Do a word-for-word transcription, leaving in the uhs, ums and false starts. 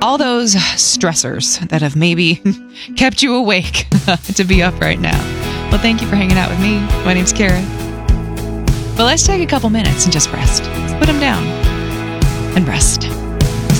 all those stressors that have maybe kept you awake to be up right now. Well, thank you for hanging out with me. My name's Kara. But let's take a couple minutes and just rest. Let's put them down and rest.